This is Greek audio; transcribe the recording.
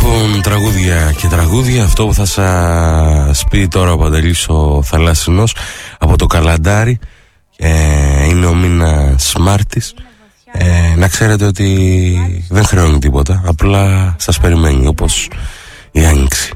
Λοιπόν, τραγούδια και τραγούδια. Αυτό που θα σας πει τώρα ο Παντελής ο Θαλάσσινος από το Καλαντάρι, είναι ο μήνας Μάρτης. Να ξέρετε ότι δεν χρεώνει τίποτα, απλά σας περιμένει όπως η Άνοιξη.